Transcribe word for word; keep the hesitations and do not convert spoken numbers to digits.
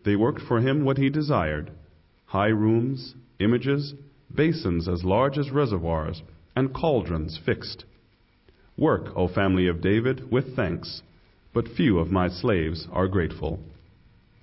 They worked for him what he desired: high rooms, images, basins as large as reservoirs, and cauldrons fixed. Work, O family of David, with thanks, but few of my slaves are grateful.